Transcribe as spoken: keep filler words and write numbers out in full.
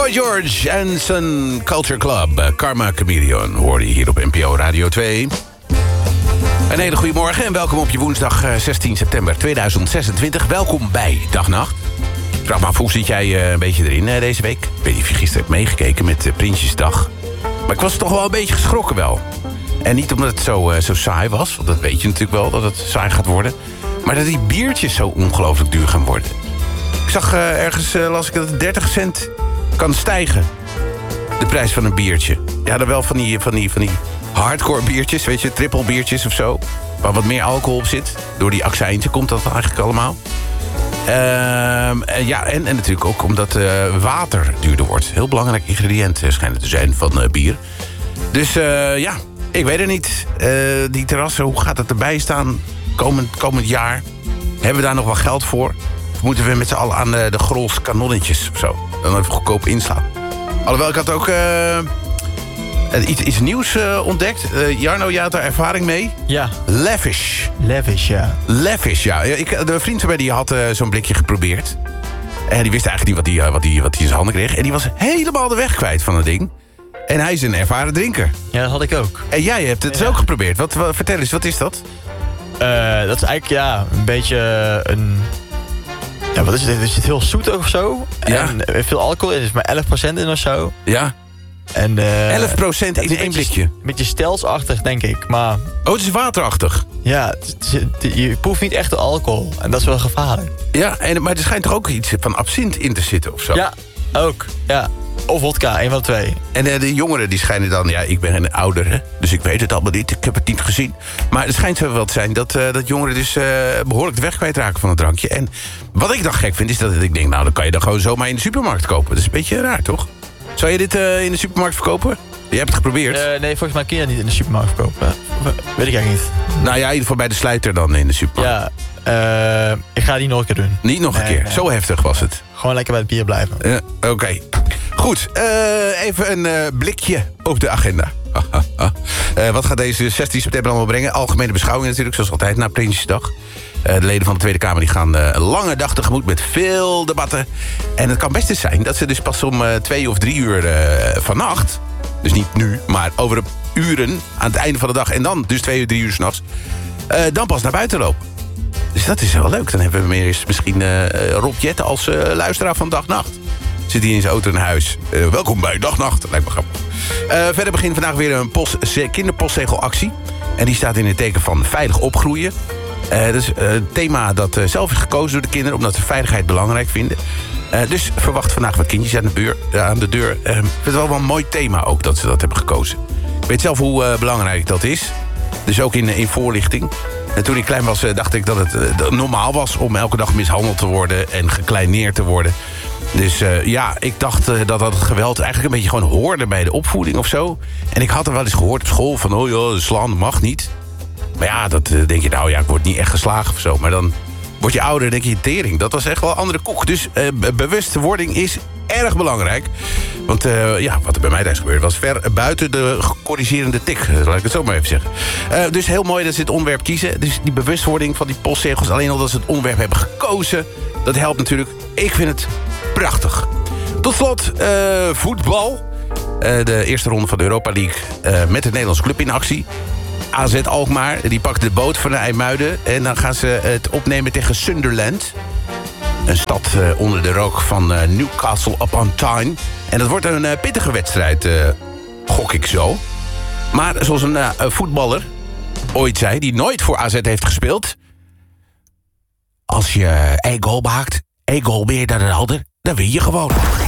Boy George en zijn Culture Club. Karma Chameleon hoorde je hier op N P O Radio twee. Een hele goede morgen en welkom op je woensdag zestien september tweeduizend zesentwintig. Welkom bij Dag Nacht. Ik vraag me af, hoe zit jij uh, een beetje erin uh, deze week? Ik weet niet of je gisteren hebt meegekeken met uh, Prinsjesdag. Maar ik was toch wel een beetje geschrokken wel. En niet omdat het zo, uh, zo saai was, want dat weet je natuurlijk wel, dat het saai gaat worden. Maar dat die biertjes zo ongelooflijk duur gaan worden. Ik zag uh, ergens, uh, las ik dat het dertig cent kan stijgen. De prijs van een biertje. Ja, dan wel van die, van die, van die hardcore biertjes, weet je, triple biertjes of zo. Waar wat meer alcohol op zit. Door die accijnten komt dat eigenlijk allemaal. Uh, ja, en, en natuurlijk ook omdat uh, water duurder wordt. Heel belangrijk ingrediënt uh, schijnt het te zijn van uh, bier. Dus uh, ja, ik weet het niet. Uh, die terrassen, hoe gaat het erbij staan komend, komend jaar? Hebben we daar nog wel geld voor? Of moeten we met z'n allen aan de, de Grols kanonnetjes of zo? Dan even goedkoop inslaan. Alhoewel, ik had ook uh, iets, iets nieuws uh, ontdekt. Uh, Jarno, jij had daar ervaring mee? Ja. Lavish. Lavish, ja. Lavish, ja. Ik, de vriend van mij die had uh, zo'n blikje geprobeerd. En die wist eigenlijk niet wat hij wat die, wat die in zijn handen kreeg. En die was helemaal de weg kwijt van het ding. En hij is een ervaren drinker. Ja, dat had ik ook. En jij hebt het ja. ook geprobeerd. Wat, wat, vertel eens, wat is dat? Uh, dat is eigenlijk, ja, een beetje een... Ja, wat is het? Het zit heel zoet of zo. Ja. En veel alcohol. Er is maar elf procent in of zo. Ja. En, uh, elf procent in één blikje? Een beetje stelsachtig, denk ik. Maar... Oh, het is waterachtig? Ja, het is, het, je proeft niet echt de alcohol. En dat is wel gevaarlijk. Ja, en, maar er schijnt toch ook iets van absint in te zitten of zo? Ja, ook. Ja. Of vodka, een van de twee. En uh, de jongeren die schijnen dan... Ja, ik ben een ouder, hè, dus ik weet het allemaal niet. Ik heb het niet gezien. Maar het schijnt zo wel te zijn dat, uh, dat jongeren dus uh, behoorlijk de weg kwijtraken van het drankje. En wat ik dan gek vind, is dat ik denk... nou, dan kan je dan gewoon zomaar in de supermarkt kopen. Dat is een beetje raar, toch? Zou je dit uh, in de supermarkt verkopen? Je hebt het geprobeerd. Uh, nee, volgens mij kun je dat niet in de supermarkt verkopen. Weet ik eigenlijk niet. Nou ja, in ieder geval bij de slijter dan in de supermarkt. Ja, uh, ik ga het niet nog een keer doen. Niet nog een nee, keer? Nee. Zo heftig was het. Gewoon lekker bij het bier blijven. Uh, Oké. Okay. Goed, uh, even een uh, blikje op de agenda. uh, wat gaat deze zestien september allemaal brengen? Algemene beschouwing natuurlijk, zoals altijd, na Prinsjesdag. Uh, de leden van de Tweede Kamer die gaan uh, een lange dag tegemoet met veel debatten. En het kan best eens zijn dat ze dus pas om uh, twee of drie uur uh, vannacht... dus niet nu, maar over uren aan het einde van de dag... en dan dus twee of drie uur 's nachts, uh, dan pas naar buiten lopen. Dus dat is wel leuk. Dan hebben we meer eens misschien uh, Rob Jet als uh, luisteraar van Dag Nacht. Zit hij in zijn auto naar huis. Uh, welkom bij Dag Nacht. Lijkt me grappig. Uh, verder begint vandaag weer een post, kinderpostzegelactie. En die staat in het teken van veilig opgroeien. Uh, dat is uh, een thema dat uh, zelf is gekozen door de kinderen... omdat ze veiligheid belangrijk vinden. Uh, dus verwacht vandaag wat kindjes aan de, beur, uh, aan de deur. Uh, ik vind het wel wel een mooi thema ook dat ze dat hebben gekozen. Ik weet zelf hoe uh, belangrijk dat is. Dus ook in, in voorlichting. En toen ik klein was, uh, dacht ik dat het uh, normaal was... om elke dag mishandeld te worden en gekleineerd te worden... Dus uh, ja, ik dacht uh, dat dat het geweld eigenlijk een beetje gewoon hoorde bij de opvoeding of zo. En ik had er wel eens gehoord op school van, oh ja, slaan mag niet. Maar ja, dat uh, denk je, nou ja, ik word niet echt geslagen of zo. Maar dan word je ouder en denk je, tering, dat was echt wel een andere koek. Dus uh, bewustwording is erg belangrijk. Want uh, ja, wat er bij mij thuis gebeurde was ver buiten de corrigerende tik. Laat ik het zo maar even zeggen. Uh, dus heel mooi dat ze het onderwerp kiezen. Dus die bewustwording van die postzegels, alleen al dat ze het onderwerp hebben gekozen, dat helpt natuurlijk. Ik vind het prachtig. Tot slot, uh, voetbal. Uh, de eerste ronde van de Europa League uh, met de Nederlandse club in actie. A Z Alkmaar, die pakt de boot van de IJmuiden. En dan gaan ze het opnemen tegen Sunderland. Een stad uh, onder de rook van uh, Newcastle upon Tyne. En dat wordt een uh, pittige wedstrijd, uh, gok ik zo. Maar zoals een uh, voetballer ooit zei, die nooit voor A Z heeft gespeeld... als je één goal maakt, één goal meer dan een ander, dan win je gewoon.